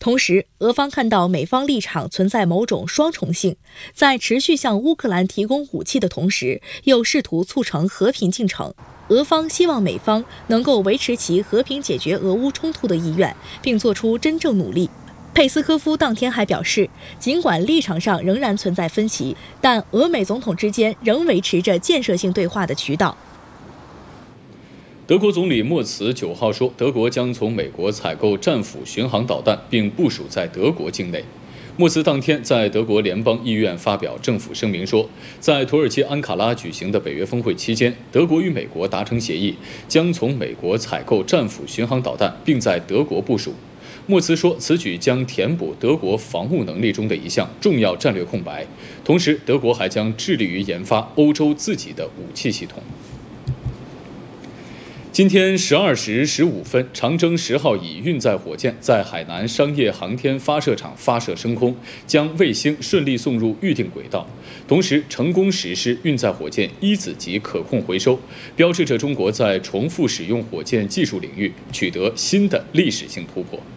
同时，俄方看到美方立场存在某种双重性，在持续向乌克兰提供武器的同时，又试图促成和平进程。俄方希望美方能够维持其和平解决俄乌冲突的意愿，并做出真正努力。佩斯科夫当天还表示，尽管立场上仍然存在分歧，但俄美总统之间仍维持着建设性对话的渠道。 德国总理默茨9号说，德国将从美国采购战斧巡航导弹，并部署在德国境内。默茨当天在德国联邦议院发表政府声明说，在土耳其安卡拉举行的北约峰会期间，德国与美国达成协议，将从美国采购战斧巡航导弹，并在德国部署。默茨说，此举将填补德国防务能力中的一项重要战略空白，同时德国还将致力于研发欧洲自己的武器系统。今天12时15分，长征10号乙运载火箭在海南商业航天发射场发射升空，将卫星顺利送入预定轨道，同时成功实施运载火箭一子级可控回收，标志着中国在重复使用火箭技术领域取得新的历史性突破。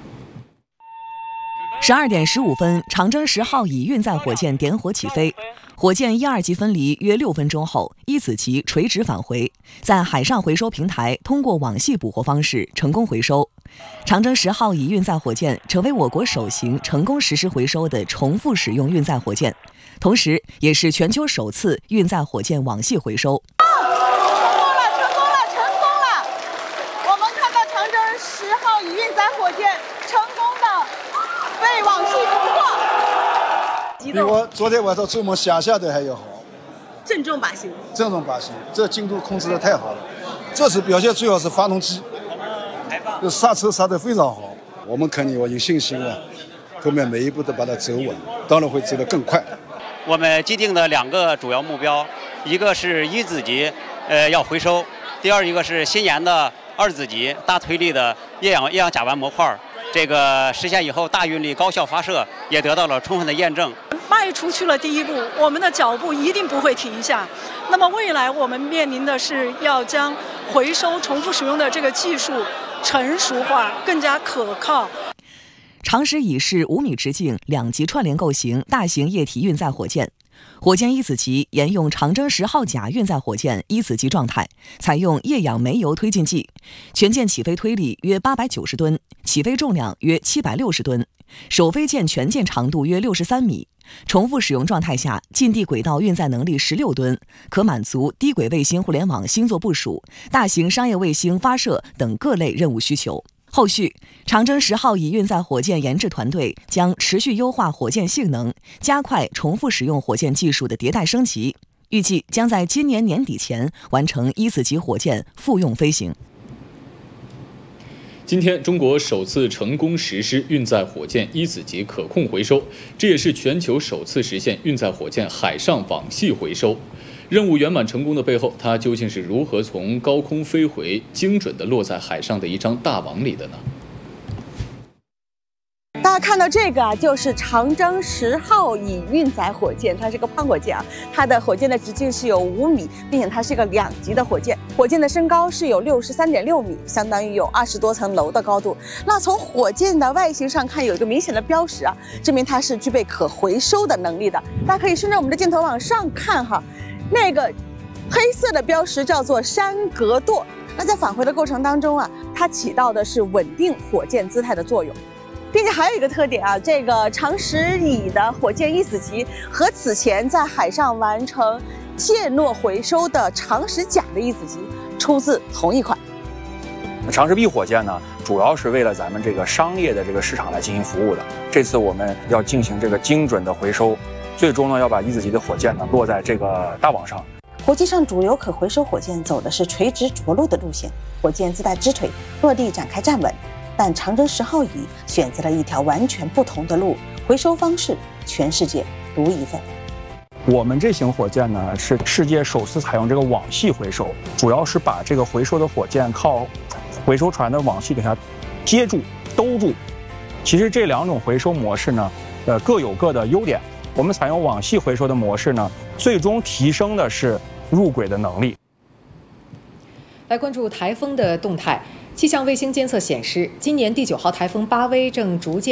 12点15分，长征10号乙运载火箭点火起飞。火箭1、2级分离约6分钟后，一子级垂直返回，在海上回收平台通过网系捕获方式成功回收。长征10号乙运载火箭成为我国首型成功实施回收的重复使用运载火箭，同时也是全球首次运载火箭网系回收。 我们看到长征10号乙运载火箭成功的被网系捕获。 比我昨天晚上做梦想象的还要好， 正中靶心， 这精度控制的太好了。这次表现主要是发动机，这刹车刹得非常好。我们肯定我有信心了，后面每一步都把它走稳，当然会走得更快。 我们既定的2个主要目标，一个是一子级，要回收；第二一个是新研的2子级大推力的液氧甲烷模块。这个实现以后，大运力高效发射也得到了充分的验证。 迈出去了第一步，我们的脚步一定不会停下。那么未来我们面临的是要将回收重复使用的这个技术成熟化，更加可靠。 长10乙是5米直径2级串联构型大型液体运载火箭。火箭一子级沿用长征10号甲运载火箭一子级状态，采用液氧煤油推进剂，全舰起飞推力约890吨，起飞重量约760吨，首飞舰全舰长度约63米，重复使用状态下近地轨道运载能力16吨，可满足低轨卫星互联网星座部署、大型商业卫星发射等各类任务需求。后续，长征10号乙运载火箭研制团队将持续优化火箭性能，加快重复使用火箭技术的迭代升级，预计将在今年年底前完成一子级火箭复用飞行。 今天，中国首次成功实施运载火箭一子级可控回收，这也是全球首次实现运载火箭海上网系回收。任务圆满成功的背后，它究竟是如何从高空飞回，精准地落在海上的一张大网里的呢？ 大家看到这个啊，就是长征10号乙运载火箭，它是个胖火箭啊，它的火箭的直径是有5米，并且它是个2级的火箭，火箭的身高是有63.6米，相当于有20多层楼的高度。那从火箭的外形上看，有一个明显的标识啊，证明它是具备可回收的能力的。大家可以顺着我们的镜头往上看哈，那个黑色的标识叫做山格舵。那在返回的过程当中啊，它起到的是稳定火箭姿态的作用。并且还有一个特点啊，这个长10乙的火箭一子级和此前在海上完成箭落回收的长10甲的一子级出自同一款。 长10B火箭呢，主要是为了咱们这个商业的这个市场来进行服务的。这次我们要进行这个精准的回收，最终呢要把一子级的火箭呢落在这个大网上。 国际上主流可回收火箭走的是垂直着陆的路线，火箭自带支腿，落地展开站稳。但长征10号乙选择了一条完全不同的路，回收方式全世界独一份。 我们这型火箭呢是世界首次采用这个网系回收，主要是把这个回收的火箭靠回收船的网系给它接住、兜住。其实这2种回收模式呢，各有各的优点。我们采用网系回收的模式呢，最终提升的是入轨的能力。 来关注台风的动态。气象卫星监测显示，今年第9号台风巴威正逐渐